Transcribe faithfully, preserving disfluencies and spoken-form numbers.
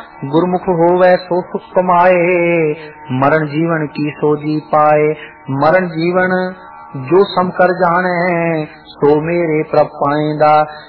गुरमुख होवे सो सुख कमाए, मरण जीवन की सो जी पाए। मरण जीवन जो सम कर जाने, सो मेरे प्रभ पाएंदा।